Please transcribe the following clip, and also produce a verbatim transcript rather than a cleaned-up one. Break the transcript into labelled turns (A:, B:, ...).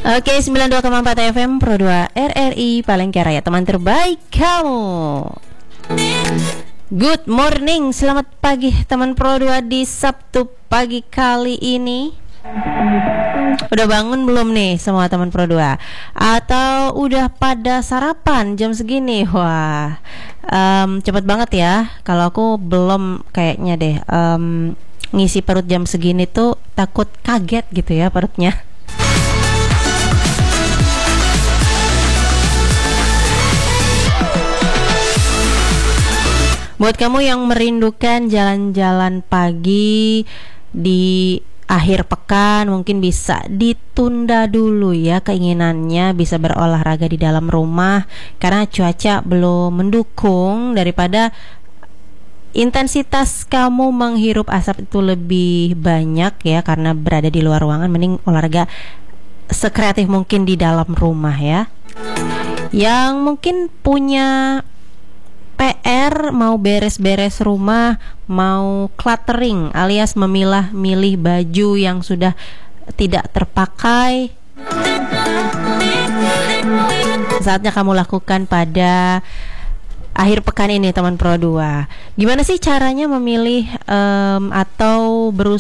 A: Oke, sembilan puluh dua koma empat F M Pro dua R R I Palengke Raya, teman terbaik kamu. Good morning, selamat pagi teman Pro dua di Sabtu pagi kali ini. Udah bangun belum nih semua teman Pro dua? Atau udah pada sarapan jam segini? Wah, um, cepet banget ya. Kalau aku belum kayaknya deh. um, Ngisi perut jam segini tuh takut kaget gitu ya perutnya. Buat kamu yang merindukan jalan-jalan pagi di akhir pekan, mungkin bisa ditunda dulu ya keinginannya bisa berolahraga di dalam rumah karena cuaca belum mendukung. Daripada intensitas kamu menghirup asap itu lebih banyak ya karena berada di luar ruangan, mending olahraga sekreatif mungkin di dalam rumah ya. Yang mungkin punya P R, mau beres-beres rumah, mau cluttering alias memilah-milih baju yang sudah tidak terpakai, saatnya kamu lakukan pada akhir pekan ini teman Pro dua. Gimana sih caranya memilih um, atau berusaha